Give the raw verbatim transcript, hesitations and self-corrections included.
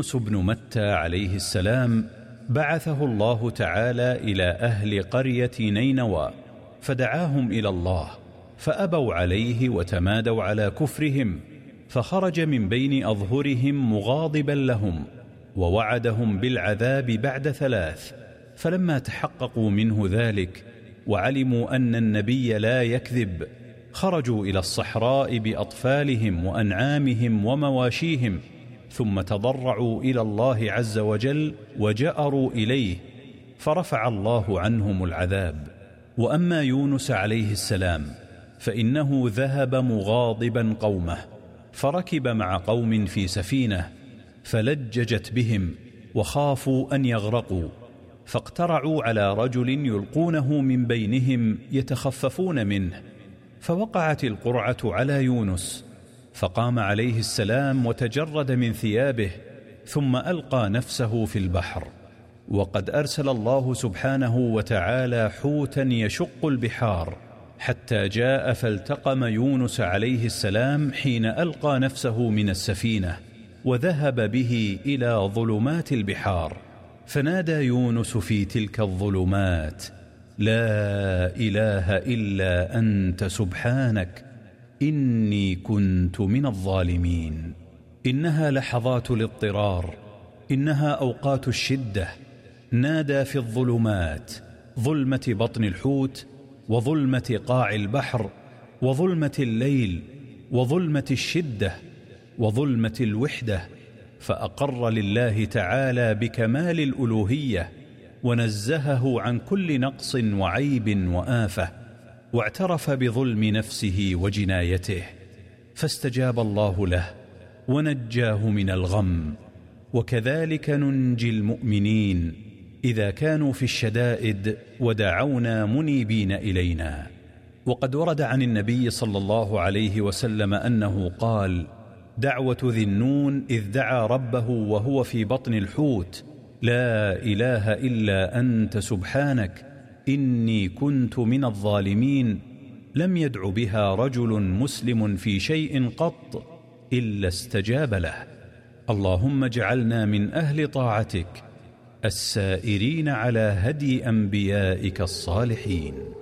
يونس بن متى عليه السلام بعثه الله تعالى إلى أهل قرية نينوى فدعاهم إلى الله، فأبوا عليه وتمادوا على كفرهم، فخرج من بين أظهرهم مغاضبا لهم ووعدهم بالعذاب بعد ثلاث. فلما تحققوا منه ذلك وعلموا أن النبي لا يكذب خرجوا إلى الصحراء بأطفالهم وأنعامهم ومواشيهم، ثم تضرعوا إلى الله عز وجل وجأروا إليه فرفع الله عنهم العذاب. وأما يونس عليه السلام فإنه ذهب مغاضبا قومه، فركب مع قوم في سفينة فلججت بهم وخافوا أن يغرقوا، فاقترعوا على رجل يلقونه من بينهم يتخففون منه، فوقعت القرعة على يونس، فقام عليه السلام وتجرد من ثيابه ثم ألقى نفسه في البحر. وقد أرسل الله سبحانه وتعالى حوتا يشق البحار حتى جاء فالتقم يونس عليه السلام حين ألقى نفسه من السفينة، وذهب به إلى ظلمات البحار، فنادى يونس في تلك الظلمات: لا إله إلا أنت سبحانك إني كنت من الظالمين. إنها لحظات الاضطرار، إنها أوقات الشدة. نادى في الظلمات، ظلمة بطن الحوت، وظلمة قاع البحر، وظلمة الليل، وظلمة الشدة، وظلمة الوحدة، فأقر لله تعالى بكمال الألوهية ونزهه عن كل نقص وعيب وآفة، واعترف بظلم نفسه وجنايته، فاستجاب الله له ونجاه من الغم. وكذلك ننجي المؤمنين إذا كانوا في الشدائد ودعونا منيبين إلينا. وقد ورد عن النبي صلى الله عليه وسلم أنه قال: دعوة ذي النون إذ دعا ربه وهو في بطن الحوت: لا إله إلا أنت سبحانك إني كنت من الظالمين، لم يدع بها رجل مسلم في شيء قط إلا استجاب له. اللهم اجعلنا من أهل طاعتك السائرين على هدي أنبيائك الصالحين.